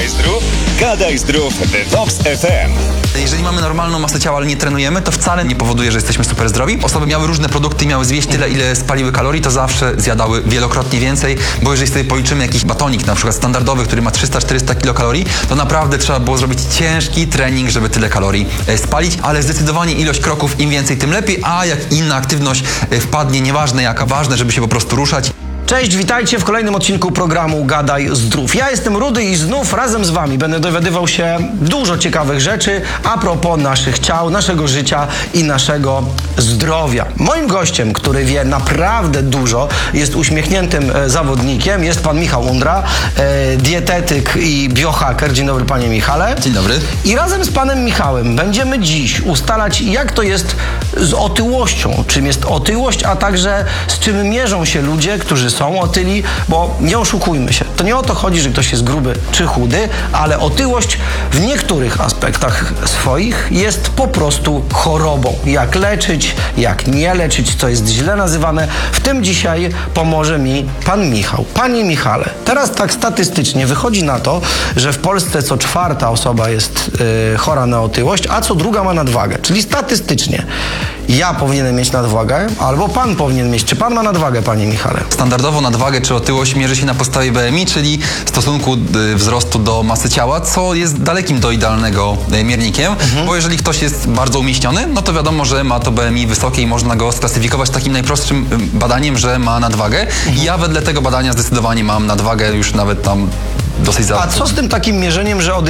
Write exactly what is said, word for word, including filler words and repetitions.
zdrów, gadaj zdrów w Vox F M. Jeżeli mamy normalną masę ciała, ale nie trenujemy, to wcale nie powoduje, że jesteśmy super zdrowi. Osoby miały różne produkty i miały zwieść tyle, ile spaliły kalorii, to zawsze zjadały wielokrotnie więcej, bo jeżeli sobie policzymy jakiś batonik, na przykład standardowy, który ma trzysta czterysta kilokalorii, to naprawdę trzeba było zrobić ciężki trening, żeby tyle kalorii e, spalić, ale zdecydowanie ilość kroków im więcej, tym lepiej, a jak inna aktywność e, wpadnie, nieważne jaka, ważne, żeby się po prostu ruszać. Cześć, witajcie w kolejnym odcinku programu Gadaj Zdrów. Ja jestem Rudy i znów razem z wami będę dowiadywał się dużo ciekawych rzeczy a propos naszych ciał, naszego życia i naszego zdrowia. Moim gościem, który wie naprawdę dużo, jest uśmiechniętym e, zawodnikiem, jest pan Michał Undra, e, dietetyk i biohacker. Dzień dobry, panie Michale. Dzień dobry. I razem z panem Michałem będziemy dziś ustalać, jak to jest z otyłością, czym jest otyłość, a także z czym mierzą się ludzie, którzy są otyli, bo nie oszukujmy się. To nie o to chodzi, że ktoś jest gruby czy chudy, ale otyłość w niektórych aspektach swoich jest po prostu chorobą. Jak leczyć, jak nie leczyć, co jest źle nazywane. W tym dzisiaj pomoże mi pan Michał. Panie Michale, teraz tak statystycznie wychodzi na to, że w Polsce co czwarta osoba jest yy, chora na otyłość, a co druga ma nadwagę. Czyli statystycznie ja powinienem mieć nadwagę, albo pan powinien mieć. Czy pan ma nadwagę, panie Michale? Standardowo nadwagę czy otyłość mierzy się na podstawie B M I, czyli stosunku y, wzrostu do masy ciała, co jest dalekim do idealnego y, miernikiem, mhm. bo jeżeli ktoś jest bardzo umieśniony, no to wiadomo, że ma to B M I wysokie i można go sklasyfikować takim najprostszym y, badaniem, że ma nadwagę. Mhm. I ja wedle tego badania zdecydowanie mam nadwagę już nawet tam dosyć za... A co z tym takim mierzeniem, że od